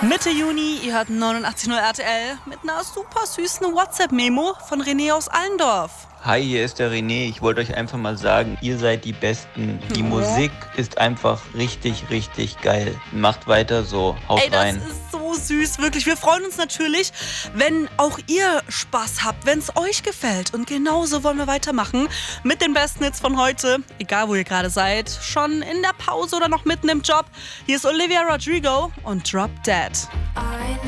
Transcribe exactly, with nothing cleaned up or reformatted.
Mitte Juni, ihr hört neunundachtzig Komma null R T L mit einer super süßen WhatsApp-Memo von René aus Allendorf. Hi, hier ist der René. Ich wollte euch einfach mal sagen, ihr seid die Besten. Die Oh. Musik ist einfach richtig, richtig geil. Macht weiter so. Haut Ey, das rein. ist so süß, wirklich. Wir freuen uns natürlich, wenn auch ihr Spaß habt, wenn es euch gefällt. Und genauso wollen wir weitermachen mit den besten Hits von heute. Egal, wo ihr gerade seid, schon in der Pause oder noch mitten im Job. Hier ist Olivia Rodrigo und Drop Dead.